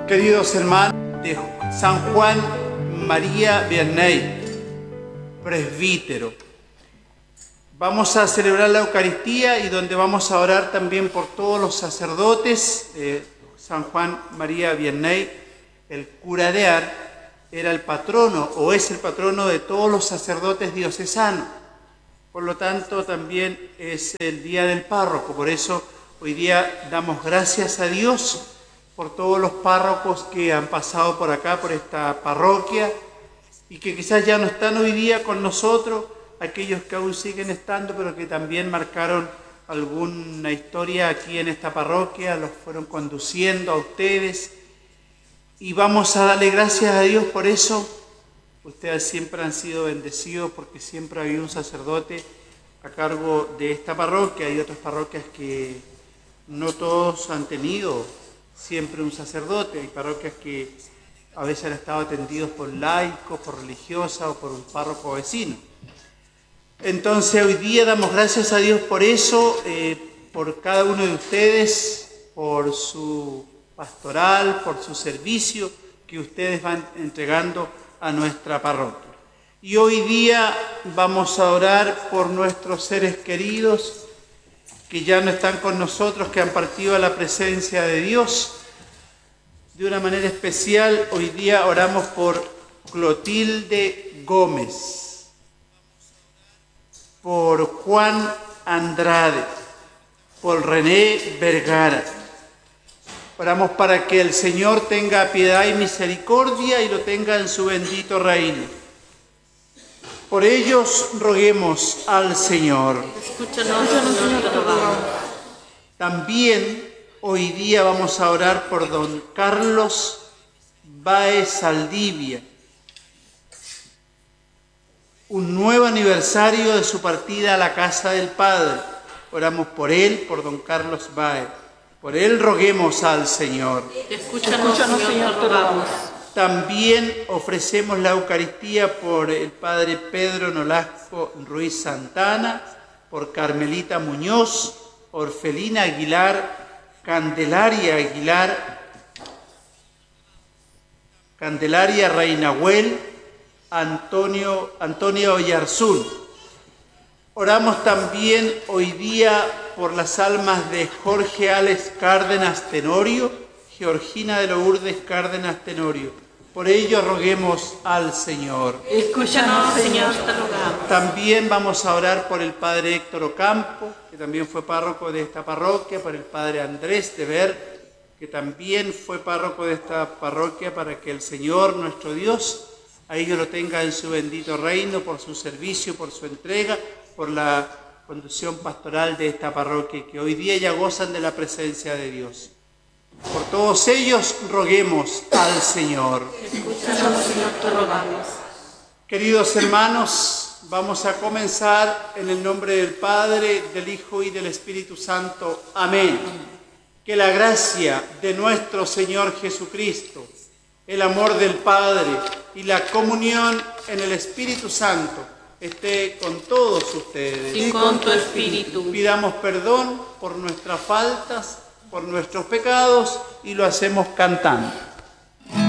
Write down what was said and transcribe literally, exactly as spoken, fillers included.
Queridos hermanos de San Juan María Vianney, presbítero, vamos a celebrar la Eucaristía y donde vamos a orar también por todos los sacerdotes. eh, San Juan María Vianney, el cura de Ar, era el patrono o es el patrono de todos los sacerdotes diocesanos. Por lo tanto, también es el día del párroco. Por eso hoy día damos gracias a Dios por todos los párrocos que han pasado por acá, por esta parroquia, y que quizás ya no están hoy día con nosotros, aquellos que aún siguen estando, pero que también marcaron alguna historia aquí en esta parroquia, los fueron conduciendo a ustedes, y vamos a darle gracias a Dios por eso. Ustedes siempre han sido bendecidos porque siempre ha habido un sacerdote a cargo de esta parroquia. Hay otras parroquias que no todos han tenido siempre un sacerdote. Hay parroquias que a veces han estado atendidos por laicos, por religiosas o por un párroco vecino. Entonces hoy día damos gracias a Dios por eso, eh, por cada uno de ustedes, por su pastoral, por su servicio que ustedes van entregando a nuestra parroquia. Y hoy día vamos a orar por nuestros seres queridos que ya no están con nosotros, que han partido a la presencia de Dios. De una manera especial, hoy día oramos por Clotilde Gómez, por Juan Andrade, por René Vergara. Oramos para que el Señor tenga piedad y misericordia y lo tenga en su bendito reino. Por ellos roguemos al Señor. Escúchanos, Señor, te rogamos. También hoy día vamos a orar por don Carlos Báez Saldivia, un nuevo aniversario de su partida a la casa del Padre. Oramos por él, por don Carlos Báez. Por él roguemos al Señor. Escúchanos, Escúchanos Señor, te rogamos. También ofrecemos la Eucaristía por el Padre Pedro Nolasco Ruiz Santana, por Carmelita Muñoz, Orfelina Aguilar, Candelaria Aguilar, Candelaria Reinahuel, Antonio, Antonio Oyarzún. Oramos también hoy día por las almas de Jorge Alex Cárdenas Tenorio, Georgina de Lourdes Cárdenas Tenorio. Por ello roguemos al Señor. Escúchanos, Señor, te rogamos. También vamos a orar por el Padre Héctor Ocampo, que también fue párroco de esta parroquia, por el Padre Andrés de Ver, que también fue párroco de esta parroquia, para que el Señor, nuestro Dios, a ellos lo tenga en su bendito reino, por su servicio, por su entrega, por la conducción pastoral de esta parroquia, que hoy día ya gozan de la presencia de Dios. Por todos ellos roguemos al Señor. Escúchanos, Señor, te rogamos. Queridos hermanos, vamos a comenzar en el nombre del Padre, del Hijo y del Espíritu Santo. Amén. Que la gracia de nuestro Señor Jesucristo, el amor del Padre y la comunión en el Espíritu Santo esté con todos ustedes. Y con tu espíritu. Pidamos perdón por nuestras faltas, por nuestros pecados, y lo hacemos cantando.